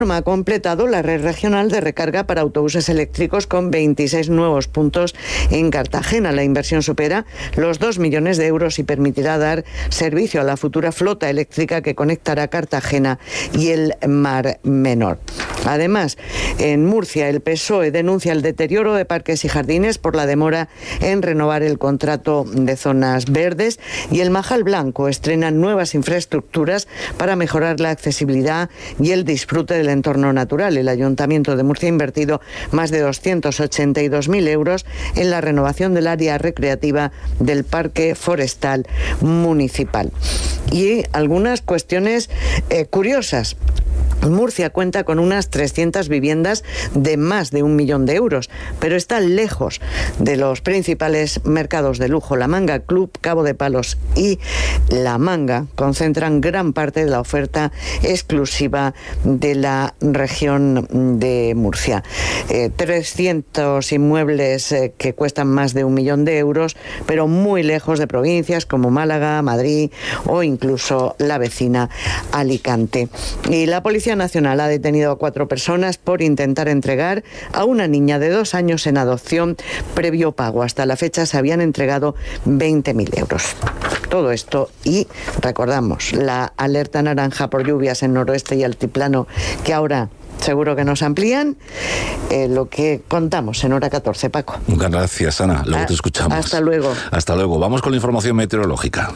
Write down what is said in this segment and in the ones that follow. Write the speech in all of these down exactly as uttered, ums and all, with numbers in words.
ha completado la red regional de recarga para autobuses eléctricos con veintiséis nuevos puntos en Cartagena. La inversión supera los dos millones de euros y permitirá dar servicio a la futura flota eléctrica que conectará Cartagena y el Mar Menor. Además, en Murcia, el P S O E denuncia el deterioro de parques y jardines por la demora en renovar el contrato de zonas verdes, y el Majal Blanco estrena nuevas infraestructuras para mejorar la accesibilidad y el disfrute del entorno natural. El Ayuntamiento de Murcia ha invertido más de doscientos ochenta y dos mil euros en la renovación del área recreativa del Parque Forestal Municipal. Y algunas cuestiones eh, curiosas. Murcia cuenta con unas trescientas viviendas de más de un millón de euros, pero está lejos de los principales mercados de lujo. La Manga Club, Cabo de Palos y La Manga concentran gran parte de la oferta exclusiva de la región de Murcia. Eh, trescientos inmuebles eh, que cuestan más de un millón de euros, pero muy lejos de provincias como Málaga, Madrid o incluso la vecina Alicante. Y la Policía Nacional ha detenido a cuatro personas por intentar entregar a una niña de dos años en adopción previo pago. Hasta la fecha se habían entregado veinte mil euros. Todo esto, y recordamos la alerta naranja por lluvias en noroeste y altiplano, que ahora seguro que nos amplían, eh, lo que contamos en hora catorce, Paco. Gracias, Ana. Luego a, te escuchamos. Hasta luego. Hasta luego. Vamos con la información meteorológica.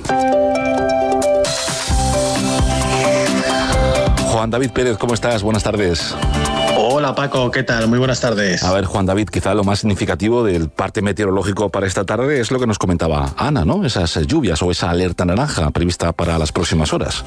Juan David Pérez, ¿cómo estás? Buenas tardes. Hola Paco, ¿qué tal? Muy buenas tardes. A ver, Juan David, quizá lo más significativo del parte meteorológico para esta tarde es lo que nos comentaba Ana, ¿no? Esas lluvias o esa alerta naranja prevista para las próximas horas.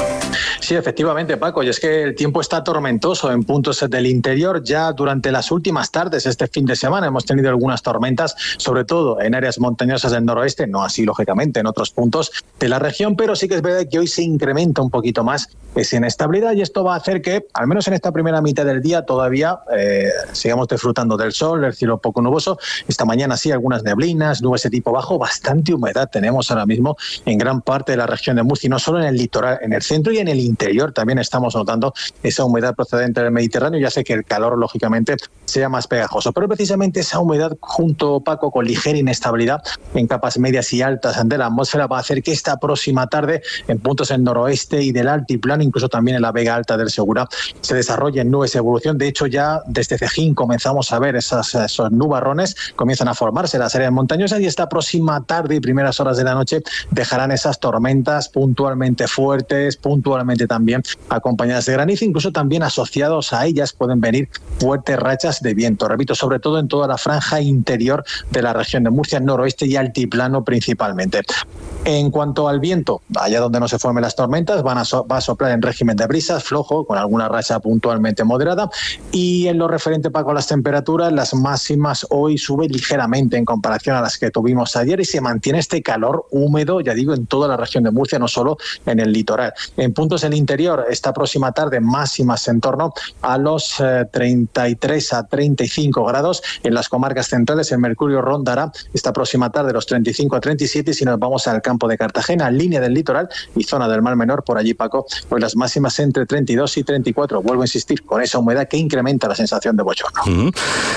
Sí, efectivamente, Paco, y es que el tiempo está tormentoso en puntos del interior. Ya durante las últimas tardes, este fin de semana, hemos tenido algunas tormentas, sobre todo en áreas montañosas del noroeste, no así, lógicamente, en otros puntos de la región, pero sí que es verdad que hoy se incrementa un poquito más esa inestabilidad, y esto va a hacer que, al menos en esta primera mitad del día, todavía eh, sigamos disfrutando del sol, el cielo poco nuboso. Esta mañana sí, algunas neblinas, nubes de tipo bajo, bastante humedad tenemos ahora mismo en gran parte de la región de Murcia, y no solo en el litoral, en el centro y en el interior también estamos notando esa humedad procedente del Mediterráneo, y hace que el calor, lógicamente, sea más pegajoso. Pero precisamente esa humedad, junto, Paco, con ligera inestabilidad en capas medias y altas de la atmósfera, va a hacer que esta próxima tarde, en puntos del noroeste y del altiplano, incluso también en la Vega Alta del Segura, se desarrollen nubes de evolución. De hecho, ya desde Cejín comenzamos a ver esas, esos nubarrones, comienzan a formarse las áreas montañosas, y esta próxima tarde y primeras horas de la noche dejarán esas tormentas puntualmente fuertes, puntualmente también acompañadas de granizo, incluso también asociados a ellas pueden venir fuertes rachas de viento. Repito, sobre todo en toda la franja interior de la región de Murcia, noroeste y altiplano principalmente. En cuanto al viento, allá donde no se formen las tormentas, van a so, va a soplar en régimen de brisas, flojo, con alguna racha puntualmente moderada. Y en lo referente, Paco, a las temperaturas, las máximas hoy suben ligeramente en comparación a las que tuvimos ayer, y se mantiene este calor húmedo, ya digo, en toda la región de Murcia, no solo en el litoral. En puntos del interior, esta próxima tarde, máximas en torno a los eh, treinta y tres a treinta y cinco grados. En las comarcas centrales, el mercurio rondará esta próxima tarde los treinta y cinco a treinta y siete, y si nos vamos al campo de Cartagena, línea del litoral y zona del Mar Menor, por allí, Paco, pues las máximas entre treinta y dos y treinta y cuatro. Vuelvo a insistir, con esa humedad que incrementa la sensación de bochorno. Uh-huh.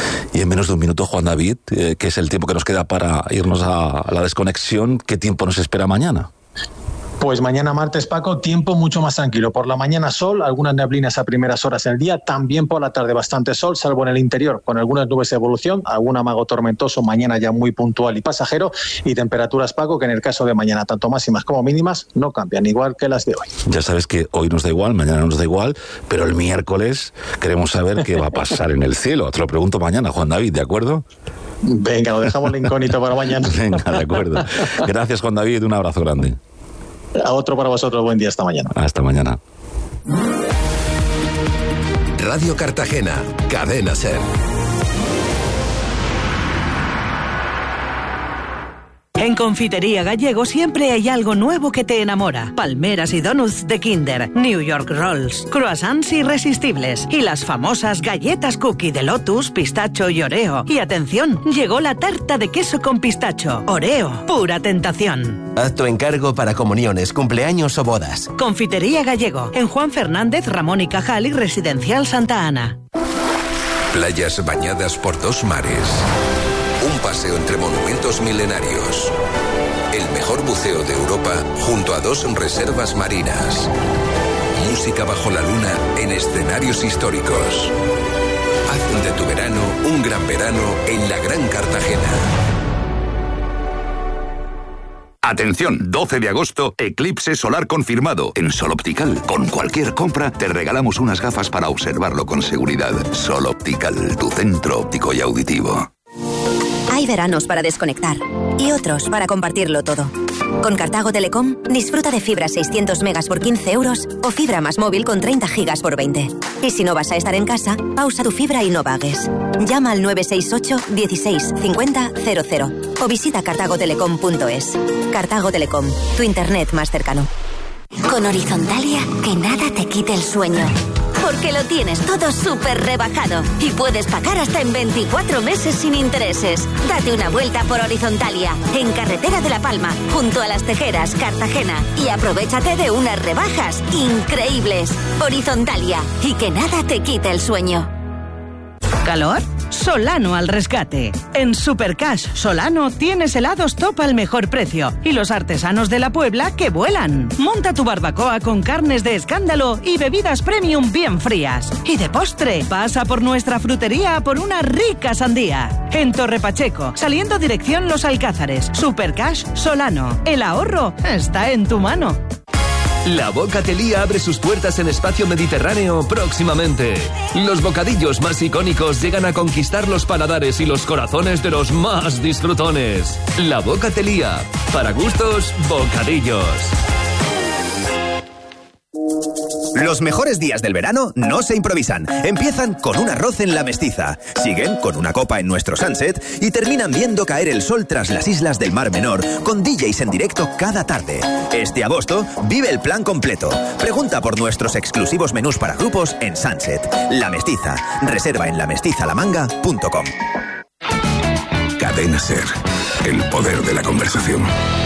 Y en menos de un minuto, Juan David, eh, que es el tiempo que nos queda para irnos a, a la desconexión, ¿qué tiempo nos espera mañana? Pues mañana martes, Paco, tiempo mucho más tranquilo. Por la mañana sol, algunas neblinas a primeras horas del día, también por la tarde bastante sol, salvo en el interior, con algunas nubes de evolución, algún amago tormentoso mañana ya muy puntual y pasajero, y temperaturas, Paco, que en el caso de mañana, tanto máximas como mínimas, no cambian, igual que las de hoy. Ya sabes que hoy nos da igual, mañana nos da igual, pero el miércoles queremos saber qué va a pasar en el cielo. Te lo pregunto mañana, Juan David, ¿de acuerdo? Venga, lo dejamos la incógnita para mañana. Venga, de acuerdo. Gracias, Juan David, un abrazo grande. A otro para vosotros, buen día, hasta mañana. Hasta mañana. Radio Cartagena, Cadena SER. En Confitería Gallego siempre hay algo nuevo que te enamora. Palmeras y donuts de Kinder, New York Rolls, croissants irresistibles y las famosas galletas cookie de Lotus, pistacho y Oreo. Y atención, llegó la tarta de queso con pistacho. Oreo, pura tentación. Haz tu encargo para comuniones, cumpleaños o bodas. Confitería Gallego, en Juan Fernández, Ramón y Cajal y Residencial Santa Ana. Playas bañadas por dos mares. Un paseo entre monumentos milenarios. El mejor buceo de Europa junto a dos reservas marinas. Música bajo la luna en escenarios históricos. Haz de tu verano un gran verano en la Gran Cartagena. Atención, doce de agosto, eclipse solar confirmado. En Sol Optical, con cualquier compra, te regalamos unas gafas para observarlo con seguridad. Sol Optical, tu centro óptico y auditivo. Hay veranos para desconectar y otros para compartirlo todo. Con Cartago Telecom, disfruta de fibra seiscientos megas por quince euros o fibra más móvil con treinta gigas por veinte. Y si no vas a estar en casa, pausa tu fibra y no pagues. Llama al nueve seis ocho, dieciséis, cincuenta, cero cero o visita cartago telecom punto es. Cartago Telecom, tu internet más cercano. Con Horizontalia, que nada te quite el sueño. Porque lo tienes todo súper rebajado y puedes pagar hasta en veinticuatro meses sin intereses. Date una vuelta por Horizontalia, en Carretera de La Palma, junto a Las Tejeras, Cartagena, y aprovéchate de unas rebajas increíbles. Horizontalia, y que nada te quite el sueño. ¿Calor? Solano al rescate. En Supercash Solano tienes helados top al mejor precio y los artesanos de la Puebla que vuelan. Monta tu barbacoa con carnes de escándalo y bebidas premium bien frías. Y de postre, pasa por nuestra frutería a por una rica sandía. En Torre Pacheco, saliendo dirección Los Alcázares. Supercash Solano. El ahorro está en tu mano. La Bocatelía abre sus puertas en Espacio Mediterráneo próximamente. Los bocadillos más icónicos llegan a conquistar los paladares y los corazones de los más disfrutones. La Bocatelía. Para gustos, bocadillos. Los mejores días del verano no se improvisan. Empiezan con un arroz en La Mestiza, siguen con una copa en nuestro Sunset y terminan viendo caer el sol tras las islas del Mar Menor con D Js en directo cada tarde. Este agosto vive el plan completo. Pregunta por nuestros exclusivos menús para grupos en Sunset. La Mestiza. Reserva en la mestiza la manga punto com. Cadena Ser. El poder de la conversación.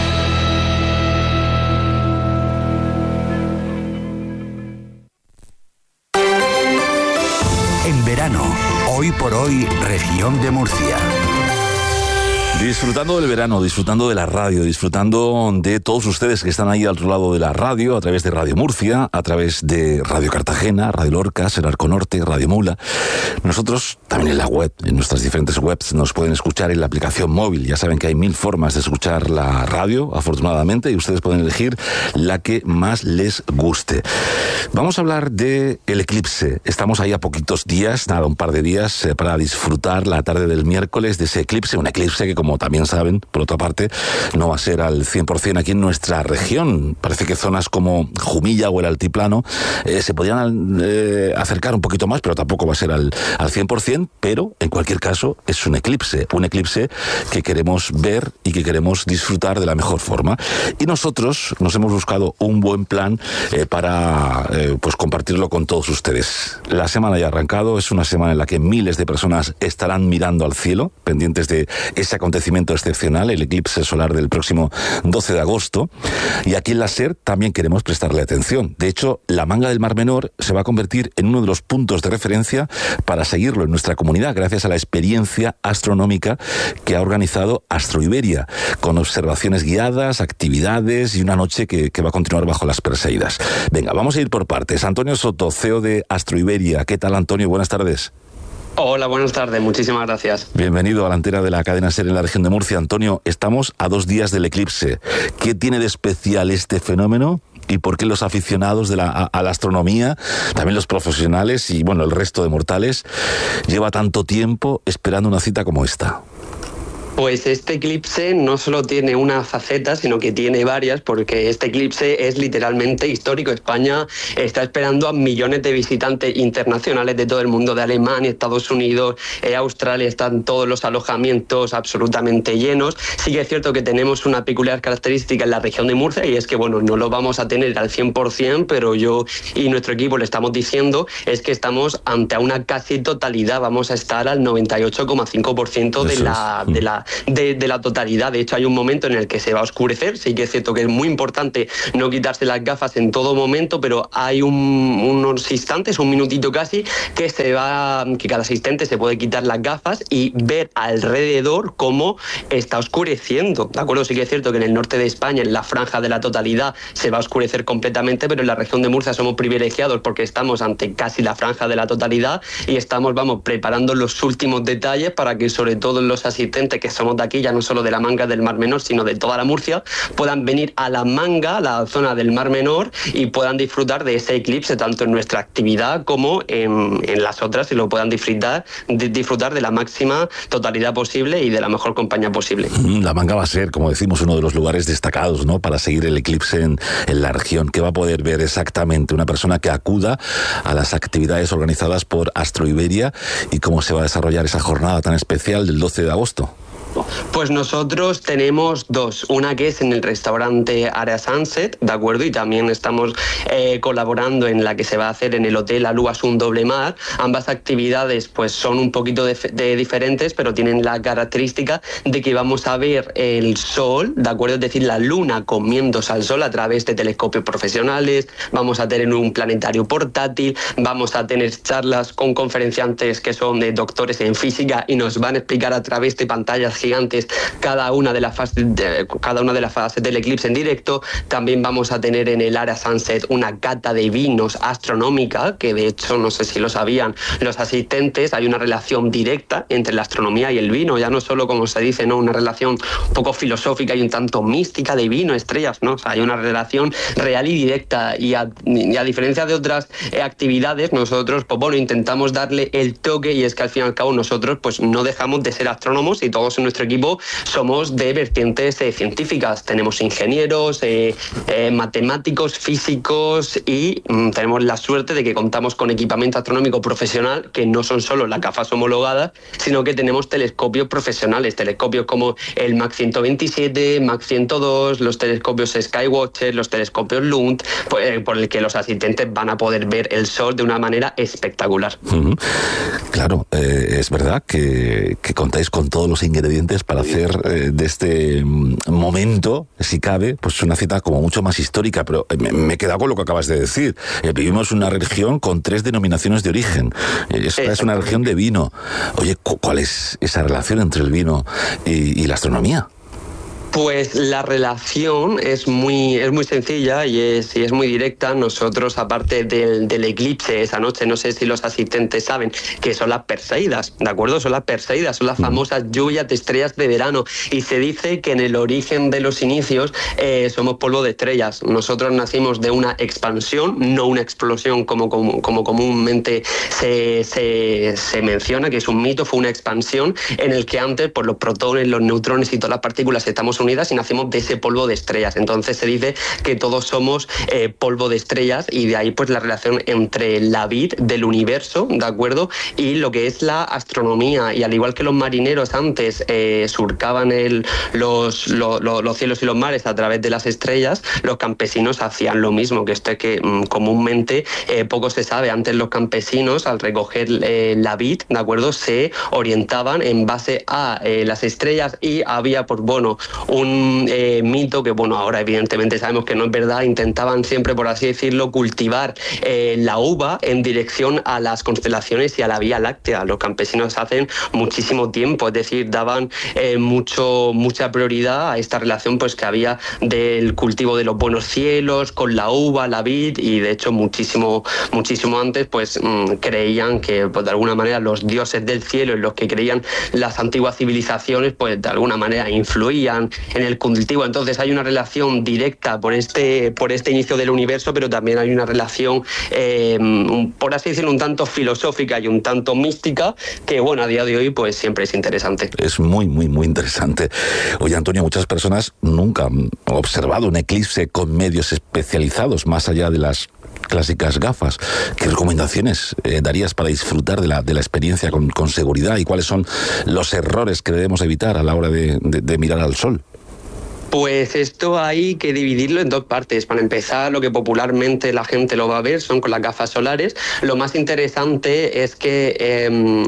Verano, hoy por hoy, región de Murcia. Disfrutando del verano, disfrutando de la radio, disfrutando de todos ustedes que están ahí al otro lado de la radio, a través de Radio Murcia, a través de Radio Cartagena, Radio Lorca, Serarco Norte, Radio Mula. Nosotros también en la web, en nuestras diferentes webs, nos pueden escuchar en la aplicación móvil. Ya saben que hay mil formas de escuchar la radio, afortunadamente, y ustedes pueden elegir la que más les guste. Vamos a hablar de el eclipse. Estamos ahí a poquitos días, nada, un par de días, eh, para disfrutar la tarde del miércoles de ese eclipse, un eclipse que, como también saben, por otra parte, no va a ser al cien por ciento aquí en nuestra región. Parece que zonas como Jumilla o el Altiplano eh, se podrían eh, acercar un poquito más, pero tampoco va a ser al, al cien por ciento, pero en cualquier caso es un eclipse, un eclipse que queremos ver y que queremos disfrutar de la mejor forma. Y nosotros nos hemos buscado un buen plan eh, para eh, pues compartirlo con todos ustedes. La semana ya ha arrancado, es una semana en la que miles de personas estarán mirando al cielo, pendientes de ese acontecimiento excepcional, el eclipse solar del próximo doce de agosto, y aquí en la SER también queremos prestarle atención. De hecho, la Manga del Mar Menor se va a convertir en uno de los puntos de referencia para seguirlo en nuestra comunidad, gracias a la experiencia astronómica que ha organizado Astroiberia, con observaciones guiadas, actividades y una noche que, que va a continuar bajo las Perseidas. Venga, vamos a ir por partes. Antonio Soto, C E O de Astroiberia. ¿Qué tal, Antonio? Buenas tardes. Hola, buenas tardes, muchísimas gracias. Bienvenido a la antena de la cadena SER en la región de Murcia. Antonio, estamos a dos días del eclipse. ¿Qué tiene de especial este fenómeno? ¿Y por qué los aficionados de la, a, a la astronomía, también los profesionales y bueno, el resto de mortales, lleva tanto tiempo esperando una cita como esta? Pues este eclipse no solo tiene una faceta, sino que tiene varias, porque este eclipse es literalmente histórico. España está esperando a millones de visitantes internacionales de todo el mundo, de Alemania, Estados Unidos, eh, Australia, están todos los alojamientos absolutamente llenos. Sí que es cierto que tenemos una peculiar característica en la región de Murcia, y es que, bueno, no lo vamos a tener al cien por ciento, pero yo y nuestro equipo le estamos diciendo es que estamos ante una casi totalidad, vamos a estar al noventa y ocho coma cinco por ciento de la, de la De, de la totalidad. De hecho, hay un momento en el que se va a oscurecer. Sí que es cierto que es muy importante no quitarse las gafas en todo momento, pero hay un, unos instantes, un minutito casi, que se va, que cada asistente se puede quitar las gafas y ver alrededor cómo está oscureciendo. ¿De acuerdo? Sí que es cierto que en el norte de España, en la franja de la totalidad, se va a oscurecer completamente, pero en la región de Murcia somos privilegiados porque estamos ante casi la franja de la totalidad y estamos, vamos, preparando los últimos detalles para que, sobre todo los asistentes que somos de aquí, ya no solo de la Manga del Mar Menor, sino de toda la Murcia, puedan venir a la Manga, a la zona del Mar Menor, y puedan disfrutar de ese eclipse, tanto en nuestra actividad como en, en las otras, y lo puedan disfrutar, de, disfrutar de la máxima totalidad posible y de la mejor compañía posible. La Manga va a ser, como decimos, uno de los lugares destacados, ¿no?, para seguir el eclipse en, en la región. ¿Qué va a poder ver exactamente una persona que acuda a las actividades organizadas por Astroiberia, y cómo se va a desarrollar esa jornada tan especial del doce de agosto? Pues nosotros tenemos dos, una que es en el restaurante Area Sunset, ¿de acuerdo? Y también estamos eh, colaborando en la que se va a hacer en el Hotel Aluasun Doble Mar. Ambas actividades pues son un poquito de, de diferentes, pero tienen la característica de que vamos a ver el sol, ¿de acuerdo? Es decir, la luna comiéndose al sol a través de telescopios profesionales, vamos a tener un planetario portátil, vamos a tener charlas con conferenciantes que son de doctores en física y nos van a explicar a través de pantallas gigantes cada una de las fases de, cada una de las fases del eclipse en directo. También vamos a tener en el Area Sunset una cata de vinos astronómica, que de hecho, no sé si lo sabían los asistentes, hay una relación directa entre la astronomía y el vino, ya no solo, como se dice, no una relación un poco filosófica y un tanto mística de vino, estrellas, no, o sea, hay una relación real y directa, y a, y a diferencia de otras eh, actividades, nosotros pues bueno, intentamos darle el toque, y es que al fin y al cabo nosotros pues no dejamos de ser astrónomos, y todos en nuestro equipo somos de vertientes eh, científicas. Tenemos ingenieros, eh, eh, matemáticos, físicos, y mm, tenemos la suerte de que contamos con equipamiento astronómico profesional, que no son solo las gafas homologadas, sino que tenemos telescopios profesionales, telescopios como el Mach ciento veintisiete, Mach ciento dos, los telescopios Skywatcher, los telescopios Lund, pues, por el que los asistentes van a poder ver el sol de una manera espectacular. Uh-huh. Claro, eh, es verdad que, que contáis con todos los ingredientes para hacer eh, de este momento, si cabe, pues una cita como mucho más histórica, pero me, me he quedado con lo que acabas de decir. Eh, vivimos una región con tres denominaciones de origen. Eh, esta es una región de vino. Oye, ¿cuál es esa relación entre el vino y, y la astronomía? Pues la relación es muy, es muy sencilla y es, y es muy directa. Nosotros, aparte del, del eclipse esa noche, no sé si los asistentes saben que son las Perseidas, ¿de acuerdo? Son las Perseidas, son las famosas lluvias de estrellas de verano, y se dice que en el origen de los inicios eh, somos polvo de estrellas. Nosotros nacimos de una expansión, no una explosión como, como, como comúnmente se, se, se menciona, que es un mito. Fue una expansión en el que antes, por los protones, los neutrones y todas las partículas estamos unidas y nacimos de ese polvo de estrellas. Entonces se dice que todos somos eh, polvo de estrellas, y de ahí pues la relación entre la vid del universo, ¿de acuerdo?, y lo que es la astronomía. Y al igual que los marineros antes eh, surcaban el, los, lo, lo, los cielos y los mares a través de las estrellas, los campesinos hacían lo mismo, que esto es que mmm, comúnmente eh, poco se sabe. Antes los campesinos, al recoger eh, la vid, ¿de acuerdo?, se orientaban en base a eh, las estrellas, y había pues bueno un eh, mito que, bueno, ahora evidentemente sabemos que no es verdad. Intentaban siempre, por así decirlo, cultivar eh, la uva en dirección a las constelaciones y a la Vía Láctea. Los campesinos hacen muchísimo tiempo, es decir, daban eh, mucho, mucha prioridad a esta relación pues que había del cultivo de los buenos cielos con la uva, la vid, y de hecho muchísimo, muchísimo antes pues mmm, creían que pues, de alguna manera los dioses del cielo, en los que creían las antiguas civilizaciones, pues de alguna manera influían en el cultivo. Entonces hay una relación directa por este, por este inicio del universo, pero también hay una relación, eh, por así decirlo, un tanto filosófica y un tanto mística, que bueno, a día de hoy pues siempre es interesante. Es muy, muy, muy interesante. Oye, Antonio, muchas personas nunca han observado un eclipse con medios especializados, más allá de las clásicas gafas. ¿Qué recomendaciones eh, darías para disfrutar de la, de la experiencia con, con seguridad, y cuáles son los errores que debemos evitar a la hora de, de, de mirar al sol? Pues esto hay que dividirlo en dos partes. Para empezar, lo que popularmente la gente lo va a ver son con las gafas solares. Lo más interesante es que eh,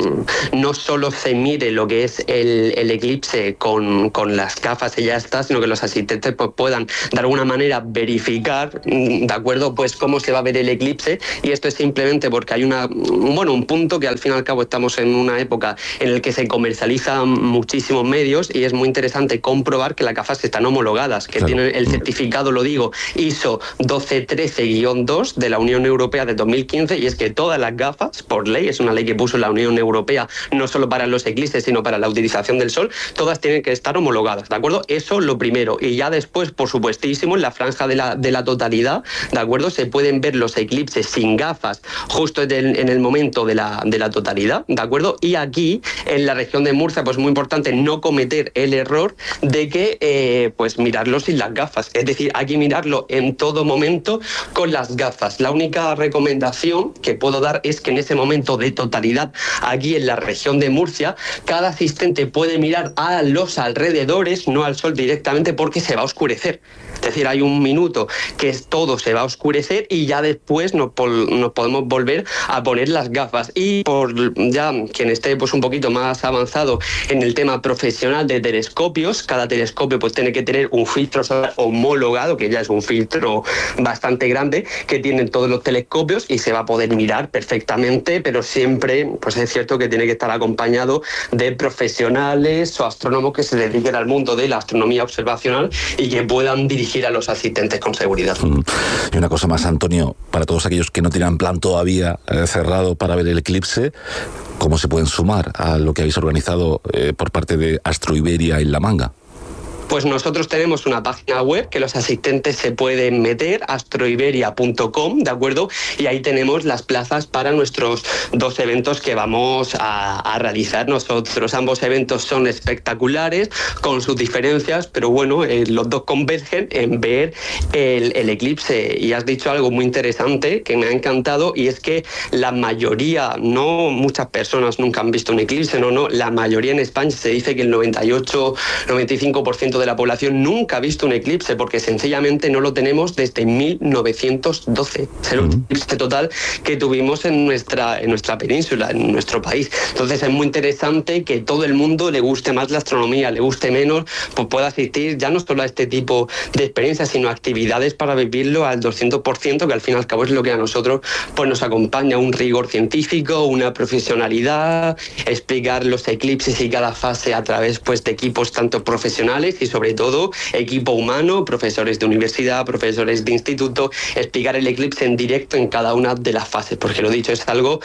no solo se mire lo que es el, el eclipse con, con las gafas y ya está, sino que los asistentes pues, puedan de alguna manera verificar, ¿de acuerdo?, pues cómo se va a ver el eclipse. Y esto es simplemente porque hay una, bueno, un punto que al fin y al cabo estamos en una época en la que se comercializan muchísimos medios, y es muy interesante comprobar que las gafas están homologadas, que claro, tienen el certificado, lo digo, I S O doce trece guión dos de la Unión Europea de dos mil quince, y es que todas las gafas, por ley, es una ley que puso la Unión Europea, no solo para los eclipses, sino para la utilización del sol, todas tienen que estar homologadas, ¿de acuerdo? Eso lo primero. Y ya después, por supuestísimo, en la franja de la, de la totalidad, ¿de acuerdo?, se pueden ver los eclipses sin gafas justo en el, en el momento de la, de la totalidad, ¿de acuerdo? Y aquí, en la región de Murcia, pues muy importante no cometer el error de que, eh, pues mirarlo sin las gafas. Es decir, hay que mirarlo en todo momento con las gafas. La única recomendación que puedo dar es que en ese momento de totalidad, aquí en la región de Murcia, cada asistente puede mirar a los alrededores, no al sol directamente, porque se va a oscurecer. Es decir, hay un minuto que todo se va a oscurecer y ya después nos, nos podemos volver a poner las gafas. Y por ya quien esté pues un poquito más avanzado en el tema profesional de telescopios, cada telescopio pues tiene que tener un filtro solar homologado, que ya es un filtro bastante grande, que tienen todos los telescopios, y se va a poder mirar perfectamente, pero siempre pues es cierto que tiene que estar acompañado de profesionales o astrónomos que se dediquen al mundo de la astronomía observacional y que puedan dirigir a los asistentes con seguridad. Mm. Y una cosa más, Antonio, para todos aquellos que no tienen plan todavía eh, cerrado para ver el eclipse, ¿cómo se pueden sumar a lo que habéis organizado eh, por parte de Astroiberia en La Manga? Pues nosotros tenemos una página web que los asistentes se pueden meter, astroiberia punto com, ¿de acuerdo? Y ahí tenemos las plazas para nuestros dos eventos que vamos a, a realizar nosotros. Ambos eventos son espectaculares, con sus diferencias, pero bueno, eh, los dos convergen en ver el, el eclipse. Y has dicho algo muy interesante que me ha encantado, y es que la mayoría, no muchas personas nunca han visto un eclipse, no, no, la mayoría en España se dice que el noventa y ocho, noventa y cinco por ciento de la población nunca ha visto un eclipse, porque sencillamente no lo tenemos desde mil novecientos doce. Es el último eclipse total que tuvimos en nuestra, en nuestra península, en nuestro país. Entonces es muy interesante que todo el mundo, le guste más la astronomía, le guste menos, pues pueda asistir ya no solo a este tipo de experiencias, sino a actividades para vivirlo al doscientos por ciento, que al fin y al cabo es lo que a nosotros pues nos acompaña, un rigor científico, una profesionalidad, explicar los eclipses y cada fase a través pues de equipos tanto profesionales y sobre todo equipo humano, profesores de universidad, profesores de instituto, explicar el eclipse en directo en cada una de las fases, porque lo dicho, es algo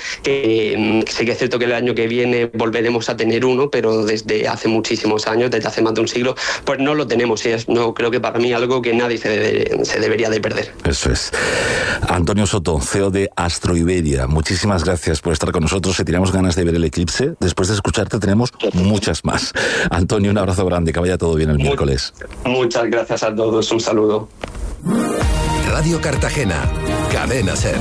que sí que es cierto que el año que viene volveremos a tener uno, pero desde hace muchísimos años, desde hace más de un siglo, pues no lo tenemos, y es, no, creo que para mí algo que nadie se, debe, se debería de perder. Eso es. Antonio Soto, C E O de Astroiberia, muchísimas gracias por estar con nosotros. Si teníamos ganas de ver el eclipse, después de escucharte tenemos muchas más. Antonio, un abrazo grande, que vaya todo bien el miércoles. Muchas gracias a todos, un saludo. Radio Cartagena, Cadena SER.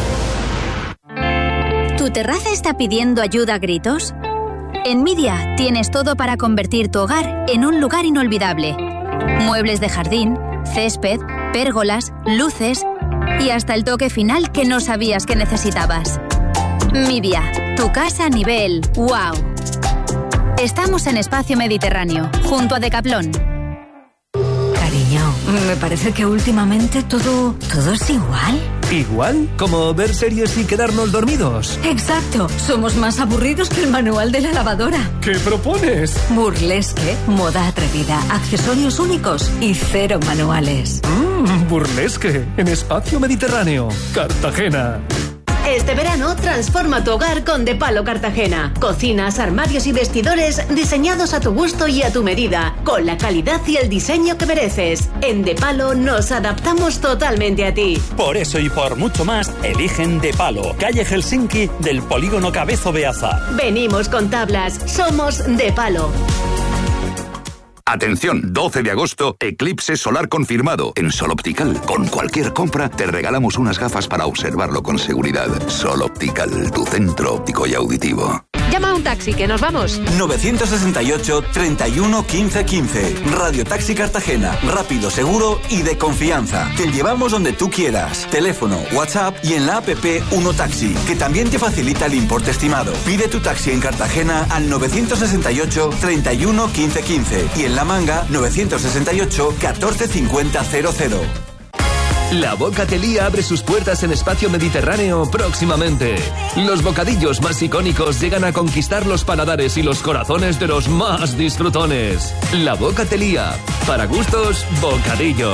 ¿Tu terraza está pidiendo ayuda a gritos? En Midia tienes todo para convertir tu hogar en un lugar inolvidable. Muebles de jardín, césped, pérgolas, luces y hasta el toque final que no sabías que necesitabas. Midia, tu casa a nivel wow. Estamos en Espacio Mediterráneo, junto a Decathlon. Cariño, me parece que últimamente todo, todo es igual. ¿Igual? ¿Como ver series y quedarnos dormidos? Exacto, somos más aburridos que el manual de la lavadora. ¿Qué propones? Burlesque, moda atrevida, accesorios únicos y cero manuales. Mmm, burlesque, en Espacio Mediterráneo, Cartagena. Este verano transforma tu hogar con De Palo Cartagena. Cocinas, armarios y vestidores diseñados a tu gusto y a tu medida, con la calidad y el diseño que mereces. En De Palo nos adaptamos totalmente a ti. Por eso y por mucho más, eligen De Palo, calle Helsinki del polígono Cabezo Beaza. Venimos con tablas, somos De Palo. Atención, doce de agosto, eclipse solar confirmado. En Sol Optical, con cualquier compra, te regalamos unas gafas para observarlo con seguridad. Sol Optical, tu centro óptico y auditivo. Llama a un taxi, que nos vamos. nueve seis ocho, treinta y uno, quince, quince. Radio Taxi Cartagena. Rápido, seguro y de confianza. Te llevamos donde tú quieras. Teléfono, WhatsApp y en la app Uno Taxi, que también te facilita el importe estimado. Pide tu taxi en Cartagena al nueve seis ocho, treinta y uno, quince, quince y en La Manga nueve seis ocho, catorce, cincuenta, cero cero. La Bocatelía abre sus puertas en Espacio Mediterráneo próximamente. Los bocadillos más icónicos llegan a conquistar los paladares y los corazones de los más disfrutones. La Bocatelía, para gustos, bocadillos.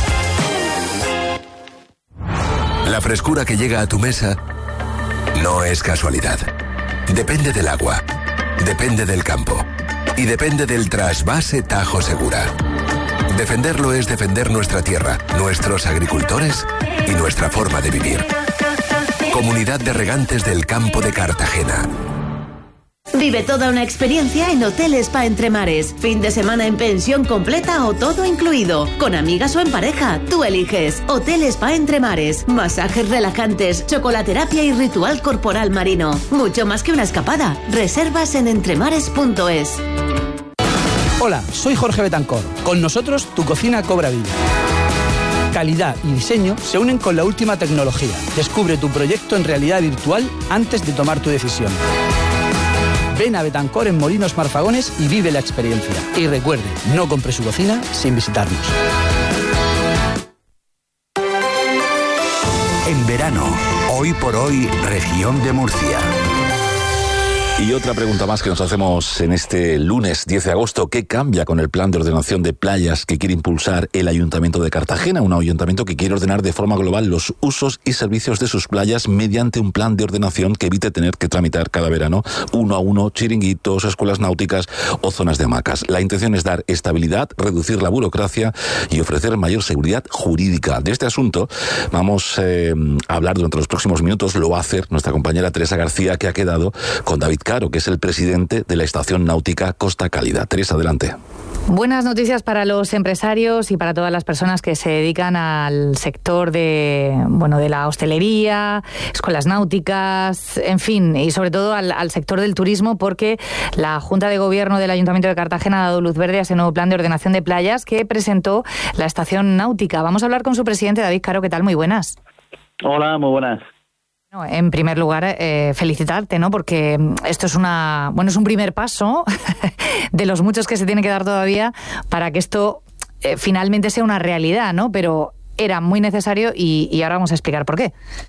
La frescura que llega a tu mesa no es casualidad. Depende del agua, depende del campo y depende del trasvase Tajo Segura. Defenderlo es defender nuestra tierra, nuestros agricultores y nuestra forma de vivir. Comunidad de Regantes del Campo de Cartagena. Vive toda una experiencia en Hotel Spa Entre Mares. Fin de semana en pensión completa o todo incluido. Con amigas o en pareja, tú eliges. Hotel Spa Entre Mares. Masajes relajantes, chocolaterapia y ritual corporal marino. Mucho más que una escapada. Reservas en entremares punto es. Hola, soy Jorge Betancor. Con nosotros tu cocina cobra vida. Calidad y diseño se unen con la última tecnología. Descubre tu proyecto en realidad virtual antes de tomar tu decisión. Ven a Betancor en Molinos Marfagones y vive la experiencia. Y recuerde, no compre su cocina sin visitarnos. En verano, hoy por hoy, región de Murcia. Y otra pregunta más que nos hacemos en este lunes diez de agosto. ¿Qué cambia con el plan de ordenación de playas que quiere impulsar el Ayuntamiento de Cartagena? Un ayuntamiento que quiere ordenar de forma global los usos y servicios de sus playas mediante un plan de ordenación que evite tener que tramitar cada verano uno a uno chiringuitos, escuelas náuticas o zonas de hamacas. La intención es dar estabilidad, reducir la burocracia y ofrecer mayor seguridad jurídica. De este asunto vamos eh, a hablar durante los próximos minutos. Lo va a hacer nuestra compañera Teresa García, que ha quedado con David Caro, que es el presidente de la Estación Náutica Costa Cálida. Teresa, adelante. Buenas noticias para los empresarios y para todas las personas que se dedican al sector de, bueno, de la hostelería, escuelas náuticas, en fin, y sobre todo al, al sector del turismo, porque la Junta de Gobierno del Ayuntamiento de Cartagena ha dado luz verde a ese nuevo plan de ordenación de playas que presentó la Estación Náutica. Vamos a hablar con su presidente, David Caro. ¿Qué tal? Muy buenas. Hola, muy buenas. En primer lugar, eh, felicitarte, ¿no? Porque esto es una, bueno, es un primer paso de los muchos que se tiene que dar todavía para que esto eh, finalmente sea una realidad, ¿no? Pero era muy necesario y, y ahora vamos a explicar por qué.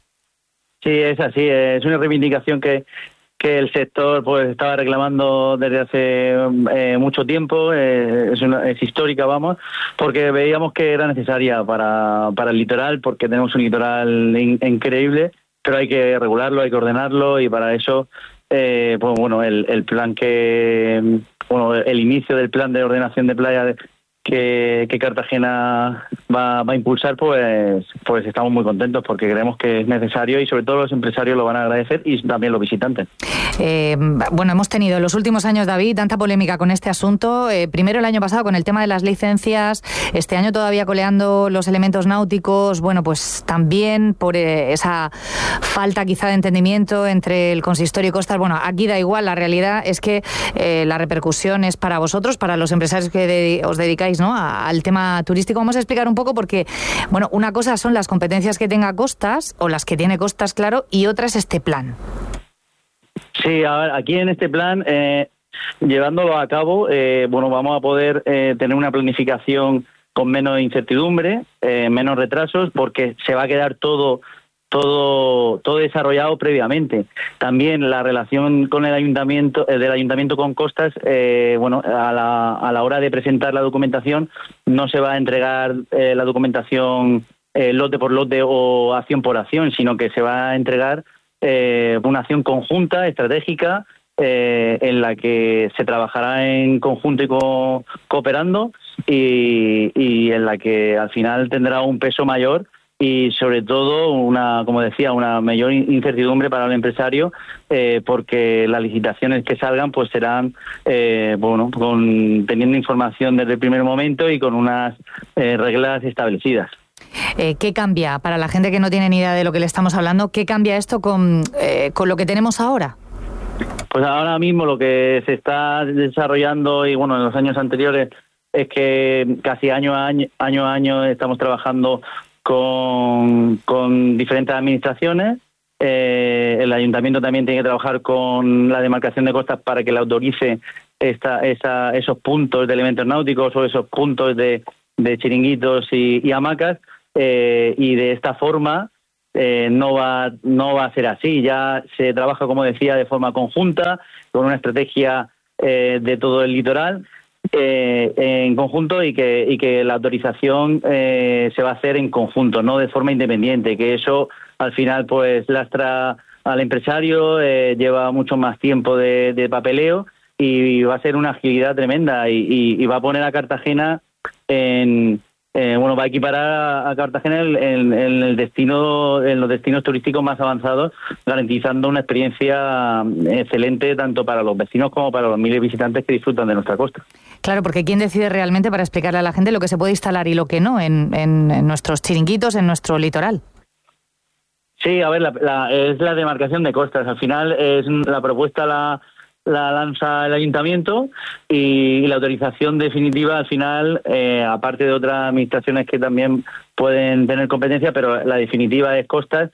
Sí, es así. Es una reivindicación que, que el sector pues estaba reclamando desde hace eh, mucho tiempo. Eh, es, una, es histórica, vamos, porque veíamos que era necesaria para, para el litoral, porque tenemos un litoral in, increíble. Pero hay que regularlo, hay que ordenarlo y para eso, eh, pues bueno, el, el plan que, bueno, el inicio del plan de ordenación de playa de, que, que Cartagena va, va a impulsar, pues, pues estamos muy contentos porque creemos que es necesario y sobre todo los empresarios lo van a agradecer y también los visitantes. Eh, bueno, hemos tenido en los últimos años, David, tanta polémica con este asunto. Eh, primero el año pasado con el tema de las licencias, este año todavía coleando los elementos náuticos, bueno, pues también por eh, esa falta quizá de entendimiento entre el consistorio y costas. Bueno, aquí da igual, la realidad es que eh, la repercusión es para vosotros, para los empresarios que de, os dedicáis, ¿no?, a, al tema turístico. Vamos a explicar un poco porque, bueno, una cosa son las competencias que tenga Costas, o las que tiene Costas, claro, y otra es este plan. Sí, a ver, aquí en este plan, eh, llevándolo a cabo, eh, bueno, vamos a poder eh, tener una planificación con menos incertidumbre, eh, menos retrasos, porque se va a quedar todo todo todo desarrollado previamente. También la relación con el ayuntamiento, eh, del ayuntamiento con Costas, eh, bueno, a la, a la hora de presentar la documentación no se va a entregar eh, la documentación eh, lote por lote o acción por acción, sino que se va a entregar eh, una acción conjunta, estratégica, eh, en la que se trabajará en conjunto y co- cooperando y, y en la que al final tendrá un peso mayor y sobre todo una, como decía, una mayor incertidumbre para el empresario, eh, porque las licitaciones que salgan pues serán eh, bueno, con teniendo información desde el primer momento y con unas eh, reglas establecidas. Eh, ¿Qué cambia para la gente que no tiene ni idea de lo que le estamos hablando? ¿Qué cambia esto con, eh, con lo que tenemos ahora? Pues ahora mismo lo que se está desarrollando y bueno en los años anteriores es que casi año a año, año, a año estamos trabajando con, con diferentes administraciones. Eh, el ayuntamiento también tiene que trabajar con la demarcación de costas para que le autorice esta, esa, esos puntos de elementos náuticos o esos puntos de, de chiringuitos y, y hamacas, eh, y de esta forma eh, no va no va a ser así. Ya se trabaja, como decía, de forma conjunta, con una estrategia eh, de todo el litoral, Eh, en conjunto y que y que la autorización eh, se va a hacer en conjunto, no de forma independiente, que eso al final pues lastra al empresario, eh, lleva mucho más tiempo de, de papeleo y va a ser una agilidad tremenda y, y, y va a poner a Cartagena en eh, bueno va a equiparar a, a Cartagena en, en, en el destino en los destinos turísticos más avanzados, garantizando una experiencia excelente tanto para los vecinos como para los miles de visitantes que disfrutan de nuestra costa. Claro, porque ¿quién decide realmente para explicarle a la gente lo que se puede instalar y lo que no en, en, en nuestros chiringuitos, en nuestro litoral? Sí, a ver, la, la, es la demarcación de costas. Al final es la propuesta la, la lanza el ayuntamiento y, y la autorización definitiva al final, eh, aparte de otras administraciones que también pueden tener competencia, pero la definitiva es costas,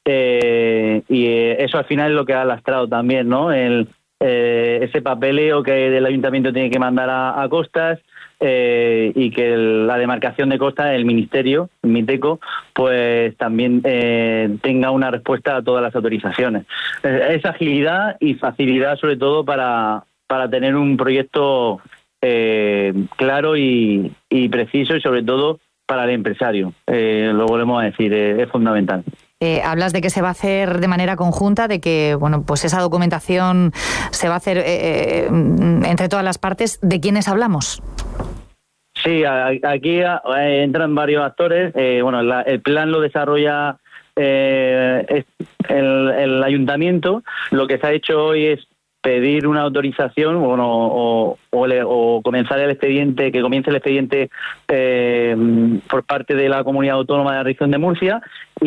eh, y eh, eso al final es lo que ha lastrado también, ¿no? El Eh, ese papeleo que el ayuntamiento tiene que mandar a, a costas, eh, y que el, la demarcación de costas, el ministerio, el MITECO, pues también eh, tenga una respuesta a todas las autorizaciones. Eh, es agilidad y facilidad sobre todo para, para tener un proyecto eh, claro y, y preciso y sobre todo para el empresario. Eh, lo volvemos a decir, eh, es fundamental. Eh, hablas de que se va a hacer de manera conjunta, de que bueno, pues esa documentación se va a hacer eh, entre todas las partes. ¿De quiénes hablamos? Sí, aquí entran varios actores. Eh, bueno, la, el plan lo desarrolla eh, el, el ayuntamiento. Lo que se ha hecho hoy es pedir una autorización, bueno, o, o, le, o comenzar el expediente, que comience el expediente eh, por parte de la Comunidad Autónoma de la Región de Murcia,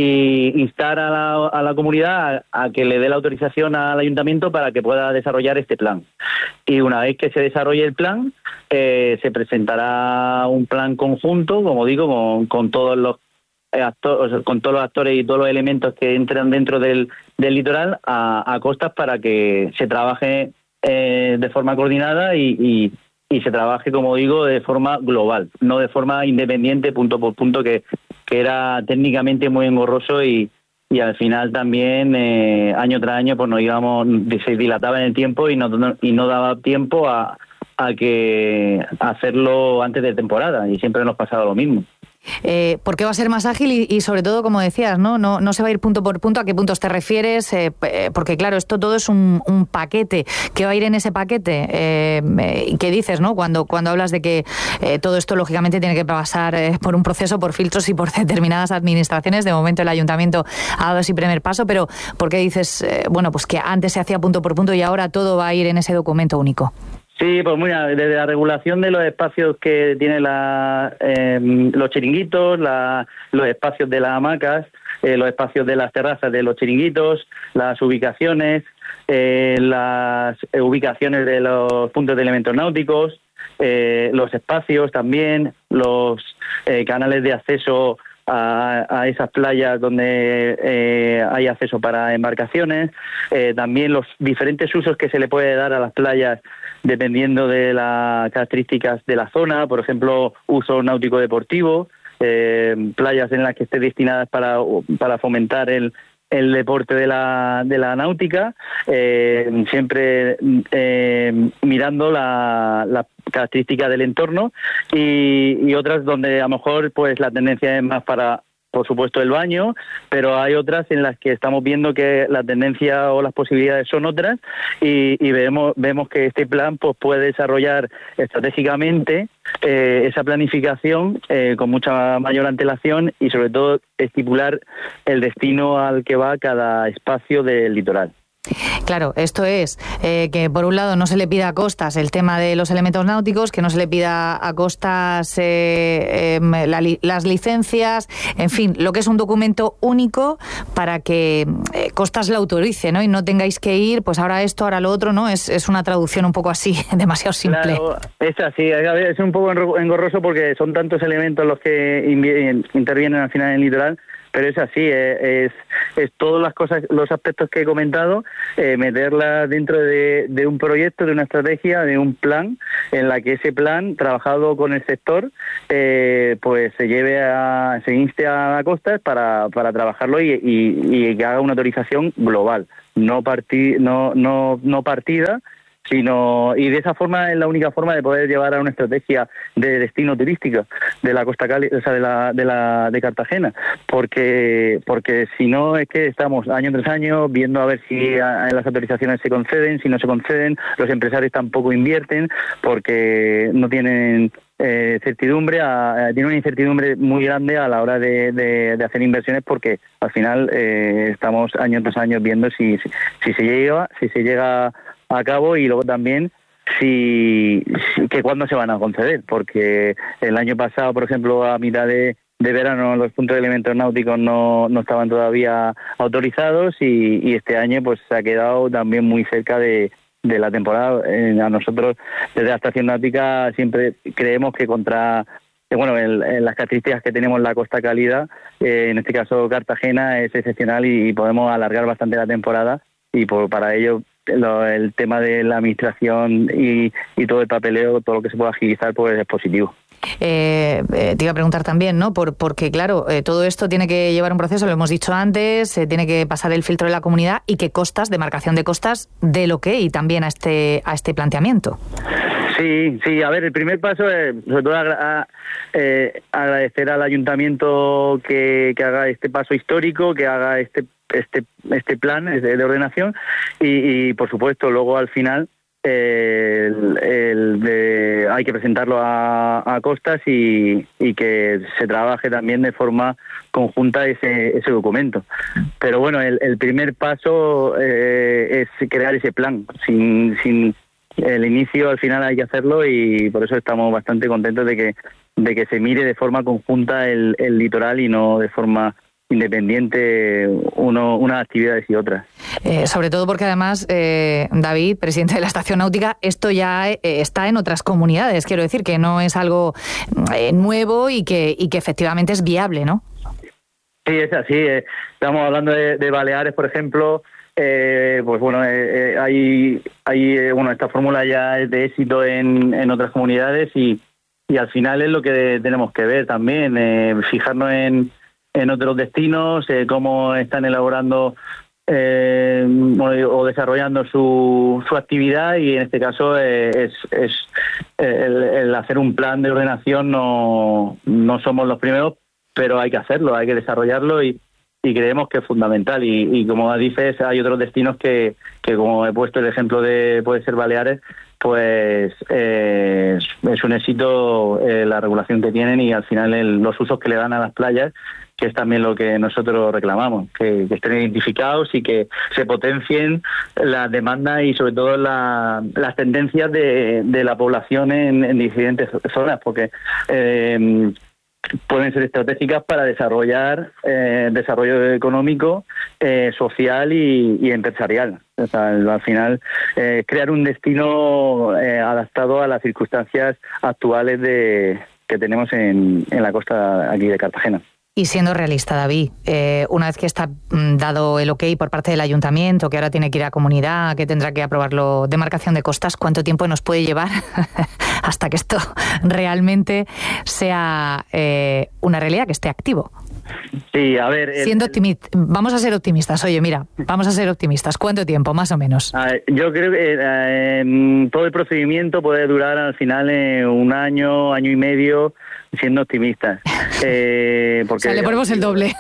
y instar a la, a la comunidad a, a que le dé la autorización al ayuntamiento para que pueda desarrollar este plan. Y una vez que se desarrolle el plan, eh, se presentará un plan conjunto, como digo, con, con todos los actores, con todos los actores y todos los elementos que entran dentro del, del litoral a, a costas, para que se trabaje eh, de forma coordinada y, y, y se trabaje, como digo, de forma global, no de forma independiente, punto por punto, que, que era técnicamente muy engorroso y, y al final también eh, año tras año pues nos íbamos, se dilataba en el tiempo y no, no, y no daba tiempo a, a que a hacerlo antes de temporada, y siempre nos pasaba lo mismo. Eh, porque va a ser más ágil y, y sobre todo, como decías, ¿no? No, no se va a ir punto por punto. ¿A qué puntos te refieres? Eh, porque claro, esto todo es un, un paquete. ¿Qué va a ir en ese paquete? Eh, ¿Y qué dices, no? Cuando, cuando hablas de que eh, todo esto lógicamente tiene que pasar eh, por un proceso, por filtros y por determinadas administraciones. De momento el ayuntamiento ha dado ese primer paso, pero ¿por qué dices, eh, bueno, pues que antes se hacía punto por punto y ahora todo va a ir en ese documento único? Sí, pues mira, desde la regulación de los espacios que tienen la, eh, los chiringuitos, la, los espacios de las hamacas, eh, los espacios de las terrazas de los chiringuitos, las ubicaciones, eh, las ubicaciones de los puntos de elementos náuticos, eh, los espacios también, los eh, canales de acceso A, a esas playas donde eh, hay acceso para embarcaciones, eh, también los diferentes usos que se le puede dar a las playas dependiendo de las características de la zona, por ejemplo, uso náutico deportivo, eh, playas en las que esté destinadas para, para fomentar el, el deporte de la, de la náutica, eh, siempre eh, mirando la, la característica del entorno, y, y otras donde a lo mejor pues la tendencia es más para por supuesto, el baño, pero hay otras en las que estamos viendo que la tendencia o las posibilidades son otras y, y vemos, vemos que este plan pues puede desarrollar estratégicamente eh, esa planificación eh, con mucha mayor antelación y sobre todo estipular el destino al que va cada espacio del litoral. Claro, esto es eh, que por un lado no se le pida a Costas el tema de los elementos náuticos, que no se le pida a Costas eh, eh, la, las licencias, en fin, lo que es un documento único para que eh, Costas lo autorice, ¿no? Y no tengáis que ir, pues ahora esto, ahora lo otro, ¿no? Es, es una traducción un poco así, demasiado simple. Claro, es así, es un poco engorroso porque son tantos elementos los que intervienen al final en el litoral. Pero es así, eh, es, es todas las cosas, los aspectos que he comentado, eh, meterlas dentro de, de un proyecto, de una estrategia, de un plan, en la que ese plan, trabajado con el sector, eh, pues se lleve a, se inste a la Costas para, para trabajarlo y, y, y que haga una autorización global, no parti, no, no, no partida, sino y de esa forma es la única forma de poder llevar a una estrategia de destino turístico de la Costa Cali, o sea, de la de la de Cartagena, porque porque si no es que estamos año tras año viendo a ver si a, a las autorizaciones se conceden, si no se conceden, los empresarios tampoco invierten porque no tienen eh, certidumbre, a, a, tienen una incertidumbre muy grande a la hora de, de, de hacer inversiones porque al final eh, estamos año tras año viendo si, si si se llega si se llega a cabo y luego también si, si que cuándo se van a conceder, porque el año pasado, por ejemplo, a mitad de, de verano los puntos de elementos náuticos no, no estaban todavía autorizados y, y este año pues se ha quedado también muy cerca de, de la temporada. Eh, a nosotros desde la estación náutica siempre creemos que contra bueno, el, el, las características que tenemos en la Costa Cálida, eh, en este caso Cartagena, es excepcional y, y podemos alargar bastante la temporada y por, para ello Lo, el tema de la administración y, y todo el papeleo, todo lo que se pueda agilizar, pues es positivo. Eh, eh, te iba a preguntar también, ¿no? Por, porque, claro, eh, todo esto tiene que llevar un proceso, lo hemos dicho antes, eh, tiene que pasar el filtro de la comunidad y que Costas, demarcación de Costas, dé lo que y también a este a este planteamiento. Sí, sí, a ver, el primer paso es sobre todo a, a, eh, agradecer al ayuntamiento que, que haga este paso histórico, que haga este este este plan de, de ordenación y, y, por supuesto, luego al final eh, el, el de, hay que presentarlo a, a Costas y, y que se trabaje también de forma conjunta ese, ese documento. Pero bueno, el, el primer paso eh, es crear ese plan. Sin, sin el inicio, al final hay que hacerlo y por eso estamos bastante contentos de que de que se mire de forma conjunta el, el litoral y no de forma independiente uno, unas actividades y otras. Eh, sobre todo porque además, eh, David, presidente de la Estación Náutica, esto ya eh, está en otras comunidades, quiero decir que no es algo eh, nuevo y que, y que efectivamente es viable, ¿no? Sí, es así. Eh, estamos hablando de, de Baleares, por ejemplo. Eh, pues bueno, eh, eh, hay, hay eh, bueno, esta fórmula ya es de éxito en, en otras comunidades y, y al final es lo que tenemos que ver también, eh, fijarnos en en otros destinos, eh, cómo están elaborando eh, o desarrollando su, su actividad y en este caso eh, es, es el, el hacer un plan de ordenación. No, no somos los primeros, pero hay que hacerlo, hay que desarrollarlo y, y creemos que es fundamental y, y como dices, hay otros destinos que, que como he puesto el ejemplo de puede ser Baleares, pues eh, es un éxito eh, la regulación que tienen y al final el, los usos que le dan a las playas, que es también lo que nosotros reclamamos, que, que estén identificados y que se potencien las demandas y sobre todo la, las tendencias de, de la población en, en diferentes zonas, porque eh, pueden ser estratégicas para desarrollar eh, desarrollo económico, eh, social y, y empresarial. O sea, al final, eh, crear un destino eh, adaptado a las circunstancias actuales de que tenemos en, en la costa aquí de Cartagena. Y siendo realista, David, eh, una vez que está dado el ok por parte del ayuntamiento, que ahora tiene que ir a comunidad, que tendrá que aprobarlo demarcación de Costas, ¿cuánto tiempo nos puede llevar hasta que esto realmente sea eh, una realidad, que esté activo? Sí, a ver... El, Siendo optimista, vamos a ser optimistas. Oye, mira, vamos a ser optimistas. ¿Cuánto tiempo, más o menos? Ver, yo creo que eh, todo el procedimiento puede durar al final eh, un año, año y medio, siendo optimistas. Eh, porque, o sea, le ponemos el doble.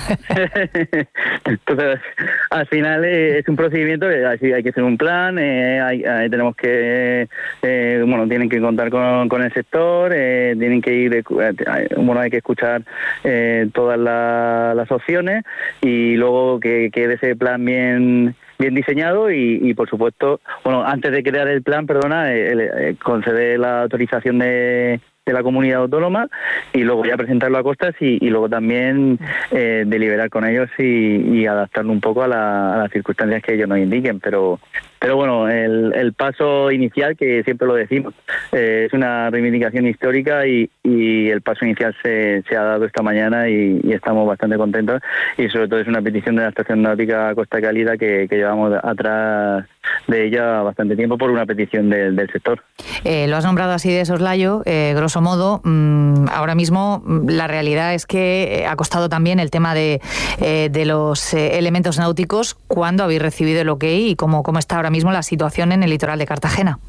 Entonces, al final eh, es un procedimiento que hay, hay que hacer un plan, eh, hay, hay, tenemos que, eh, bueno, tienen que contar con, con el sector, eh, tienen que ir, eh, bueno, hay que escuchar eh, todas la, las opciones y luego que quede ese plan bien bien diseñado y, y por supuesto, bueno, antes de crear el plan, perdona, eh, eh, conceder la autorización de de la comunidad autónoma y luego ya presentarlo a costas y, y luego también eh, deliberar con ellos y, y adaptarlo un poco a, la, a las circunstancias que ellos nos indiquen, pero pero bueno, el, el paso inicial, que siempre lo decimos, eh, es una reivindicación histórica y, y el paso inicial se, se ha dado esta mañana y, y estamos bastante contentos y sobre todo es una petición de la Estación Náutica Costa Cálida que, que llevamos atrás de ella bastante tiempo por una petición de, del sector. Eh, lo has nombrado así de soslayo, eh, grosso modo. Mmm, ahora mismo la realidad es que ha costado también el tema de, eh, de los eh, elementos náuticos. ¿Cuándo habéis recibido el ok y cómo, cómo está ahora mismo la situación en el litoral de Cartagena?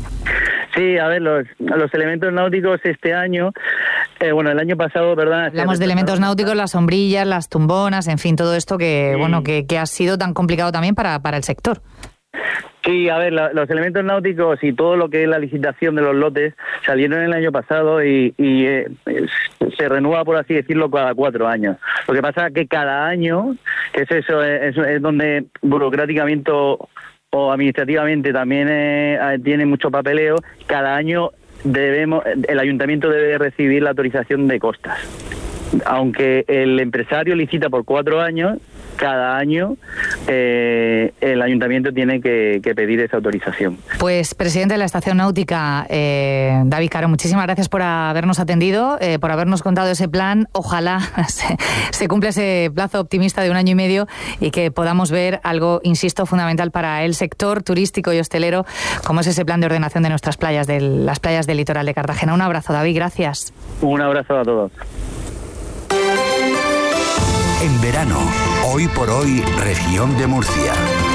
Sí, a ver, los, los elementos náuticos este año, eh, bueno, el año pasado, ¿verdad? Hablamos de elementos náuticos, las sombrillas, las tumbonas, en fin, todo esto que, sí. bueno, que, que ha sido tan complicado también para, para el sector. Sí, a ver, la, los elementos náuticos y todo lo que es la licitación de los lotes salieron el año pasado y, y eh, se renueva, por así decirlo, cada cuatro años. Lo que pasa es que cada año, que es eso, es, es donde burocráticamente o, o administrativamente también eh, tiene mucho papeleo, cada año debemos, el ayuntamiento debe recibir la autorización de costas. Aunque el empresario licita por cuatro años, cada año eh, el ayuntamiento tiene que, que pedir esa autorización. Pues, presidente de la Estación Náutica, eh, David Caro, muchísimas gracias por habernos atendido, eh, por habernos contado ese plan. Ojalá se, se cumpla ese plazo optimista de un año y medio y que podamos ver algo, insisto, fundamental para el sector turístico y hostelero, como es ese plan de ordenación de nuestras playas, de las playas del litoral de Cartagena. Un abrazo, David, gracias. Un abrazo a todos. En verano, hoy por hoy, región de Murcia.